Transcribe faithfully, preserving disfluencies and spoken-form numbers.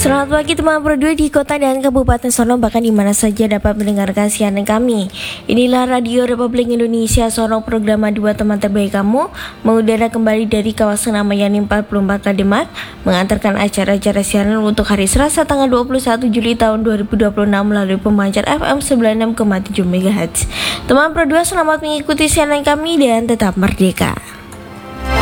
Selamat pagi teman berdua di kota dan kabupaten Sorong, bahkan di mana saja dapat mendengarkan siaran kami. Inilah Radio Republik Indonesia Sorong, program dua teman terbaik kamu, mengudara kembali dari kawasan Amayani empat puluh empat Kademak, mengantarkan acara-acara siaran untuk hari Selasa tanggal dua puluh satu Juli tahun dua ribu dua puluh enam melalui pemancar F M sembilan puluh enam koma tujuh megahertz. Teman berdua, selamat mengikuti siaran kami dan tetap merdeka.